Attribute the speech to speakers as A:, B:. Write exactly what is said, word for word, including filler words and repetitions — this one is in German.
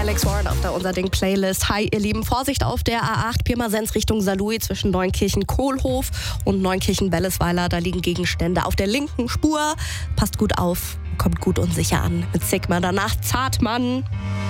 A: Alex Warren auf der Unser Ding Playlist. Hi ihr Lieben, Vorsicht auf der A acht Pirmasens Richtung Saarlouis zwischen Neunkirchen-Kohlhof und Neunkirchen-Bellesweiler. Da liegen Gegenstände auf der linken Spur. Passt gut auf, kommt gut und sicher an. Mit Sigma danach Zartmann.